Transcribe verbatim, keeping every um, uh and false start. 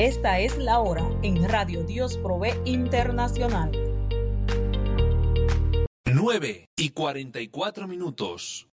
Esta es la hora en Radio Dios Provee Internacional. nueve y cuarenta y cuatro minutos.